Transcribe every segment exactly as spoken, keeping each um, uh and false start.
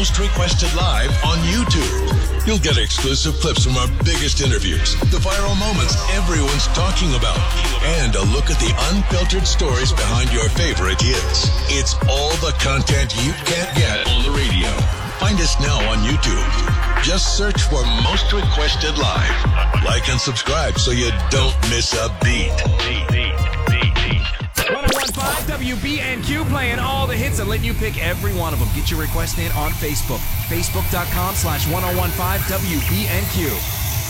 Most Requested Live on YouTube. You'll get exclusive clips from our biggest interviews, the viral moments everyone's talking about, and a look at the unfiltered stories behind your favorite hits. It's all the content you can't get on the radio. Find us now on YouTube. Just search for Most Requested Live. Like and subscribe so you don't miss a beat. one oh one point five W B N Q, playing all the hits and letting you pick every one of them. Get your request in on Facebook. Facebook.com slash 1015 WBNQ.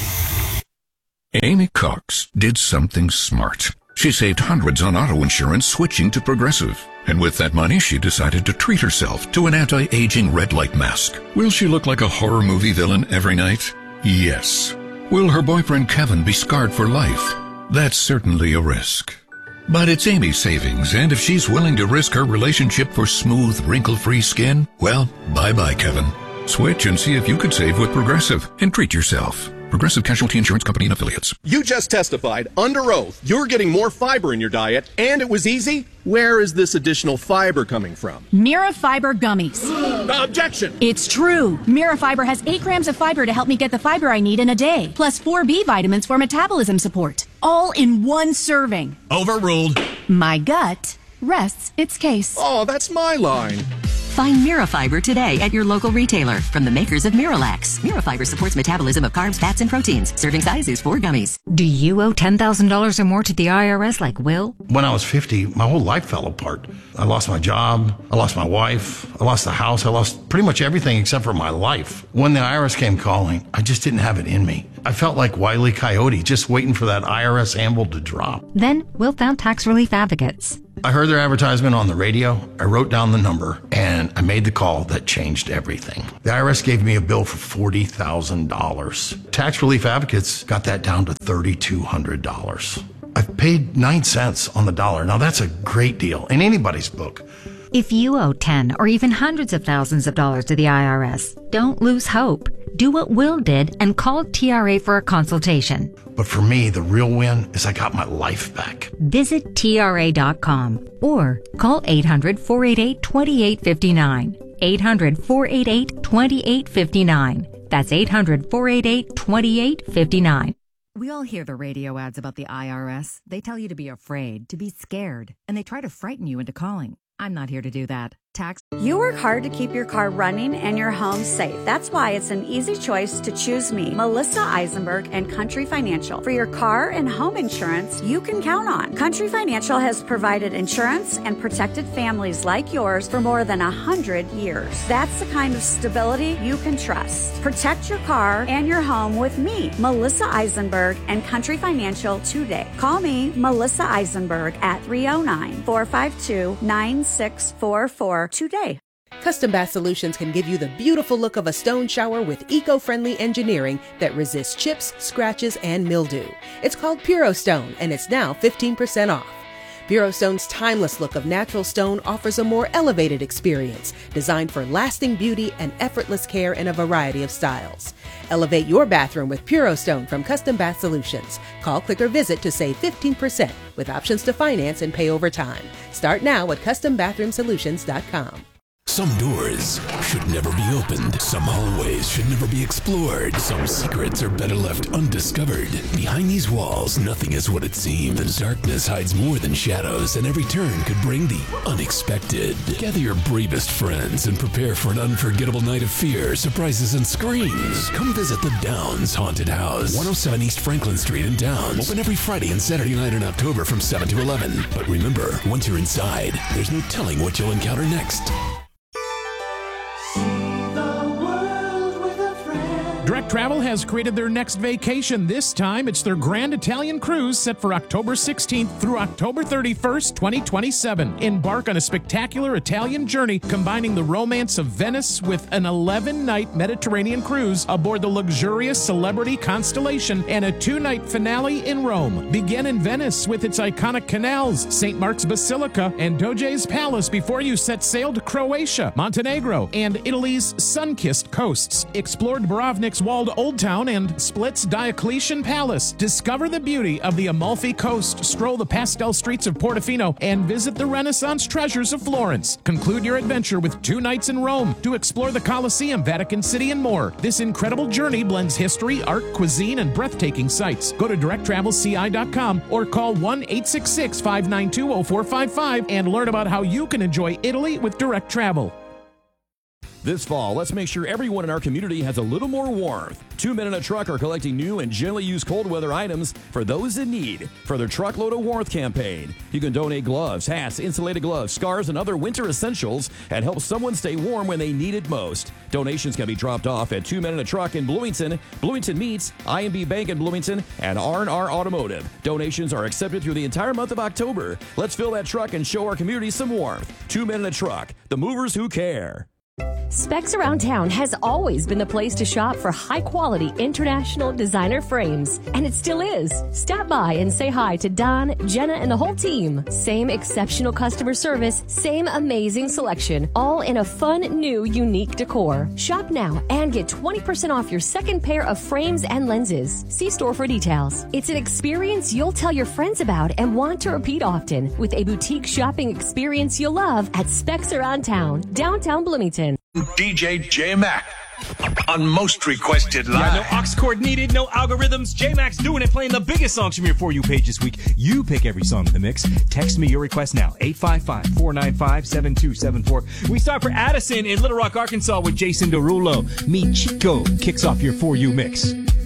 Amy Cox did something smart. She saved hundreds on auto insurance switching to Progressive. And with that money, she decided to treat herself to an anti-aging red light mask. Will she look like a horror movie villain every night? Yes. Will her boyfriend Kevin be scarred for life? That's certainly a risk. But it's Amy's savings, and if she's willing to risk her relationship for smooth, wrinkle-free skin, well, bye-bye, Kevin. Switch and see if you could save with Progressive and treat yourself. Progressive Casualty Insurance Company and Affiliates. You just testified under oath you're getting more fiber in your diet, and it was easy. Where is this additional fiber coming from? Mirafiber gummies. Objection! It's true. Mirafiber has eight grams of fiber to help me get the fiber I need in a day, plus four B vitamins for metabolism support, all in one serving. Overruled. My gut rests its case. Oh, that's my line. Find Mirafiber today at your local retailer from the makers of Miralax. Mirafiber supports metabolism of carbs, fats, and proteins. Serving size is four gummies. Do you owe ten thousand dollars or more to the I R S like Will? When I was fifty, my whole life fell apart. I lost my job. I lost my wife. I lost the house. I lost pretty much everything except for my life. When the I R S came calling, I just didn't have it in me. I felt like Wile E. Coyote, just waiting for that I R S anvil to drop. Then Will found Tax Relief Advocates. I heard their advertisement on the radio. I wrote down the number, and I made the call that changed everything. The I R S gave me a bill for forty thousand dollars. Tax Relief Advocates got that down to three thousand two hundred dollars. I've paid nine cents on the dollar. Now, that's a great deal in anybody's book. If you owe ten or even hundreds of thousands of dollars to the I R S, don't lose hope. Do what Will did and call T R A for a consultation. But for me, the real win is I got my life back. Visit T R A dot com or call eight hundred, four eight eight, two eight five nine. eight hundred, four eight eight, two eight five nine. That's eight hundred, four eight eight, two eight five nine. We all hear the radio ads about the I R S. They tell you to be afraid, to be scared, and they try to frighten you into calling. I'm not here to do that. Tax. You work hard to keep your car running and your home safe. That's why it's an easy choice to choose me, Melissa Eisenberg, and Country Financial. For your car and home insurance you can count on. Country Financial has provided insurance and protected families like yours for more than a hundred years. That's the kind of stability you can trust. Protect your car and your home with me, Melissa Eisenberg, and Country Financial today. Call me, Melissa Eisenberg, at three oh nine, four five two, nine six four four today. Custom Bath Solutions can give you the beautiful look of a stone shower with eco-friendly engineering that resists chips, scratches, and mildew. It's called Puro Stone, and it's now fifteen percent off. Puro Stone's timeless look of natural stone offers a more elevated experience, designed for lasting beauty and effortless care in a variety of styles. Elevate your bathroom with Puro Stone from Custom Bath Solutions. Call, click, or visit to save fifteen percent with options to finance and pay over time. Start now at custom bathroom solutions dot com. Some doors should never be opened. Some hallways should never be explored. Some secrets are better left undiscovered. Behind these walls, nothing is what it seems. The darkness hides more than shadows, and every turn could bring the unexpected. Gather your bravest friends and prepare for an unforgettable night of fear, surprises, and screams. Come visit the Downs Haunted House, one oh seven East Franklin Street in Downs. Open every Friday and Saturday night in October from seven to eleven. But remember, once you're inside, there's no telling what you'll encounter next. Direct Travel has created their next vacation. This time, it's their Grand Italian Cruise set for October sixteenth through October thirty-first, twenty twenty-seven. Embark on a spectacular Italian journey combining the romance of Venice with an eleven-night Mediterranean cruise aboard the luxurious Celebrity Constellation and a two-night finale in Rome. Begin in Venice with its iconic canals, Saint Mark's Basilica, and Doge's Palace before you set sail to Croatia, Montenegro, and Italy's sun-kissed coasts. Explore Dubrovnik's Cotswold Old Town and Split's Diocletian Palace. Discover the beauty of the Amalfi Coast, stroll the pastel streets of Portofino, and visit the Renaissance treasures of Florence. Conclude your adventure with two nights in Rome to explore the Colosseum, Vatican City, and more. This incredible journey blends history, art, cuisine, and breathtaking sights. Go to direct travel c i dot com or call one eight six six, five nine two, zero four five five and learn about how you can enjoy Italy with direct travel. This fall, let's make sure everyone in our community has a little more warmth. Two Men in a Truck are collecting new and generally used cold weather items for those in need for their Truckload of Warmth campaign. You can donate gloves, hats, insulated gloves, scarves, and other winter essentials and help someone stay warm when they need it most. Donations can be dropped off at Two Men in a Truck in Bloomington, Bloomington Meats, I M B Bank in Bloomington, and R and R Automotive. Donations are accepted through the entire month of October. Let's fill that truck and show our community some warmth. Two Men in a Truck, the movers who care. Specs Around Town has always been the place to shop for high-quality international designer frames, and it still is. Stop by and say hi to Don, Jenna, and the whole team. Same exceptional customer service, same amazing selection, all in a fun, new, unique decor. Shop now and get twenty percent off your second pair of frames and lenses. See store for details. It's an experience you'll tell your friends about and want to repeat often, with a boutique shopping experience you'll love at Specs Around Town, downtown Bloomington. D J J-Mac on Most Requested Live. Yeah, no aux cord needed, no algorithms. J-Mac's doing it, playing the biggest songs from your For You page this week. You pick every song in the mix. Text me your request now, eight five five, four nine five, seven two seven four. We start for Addison in Little Rock, Arkansas with Jason Derulo. Mi Chico kicks off your For You mix.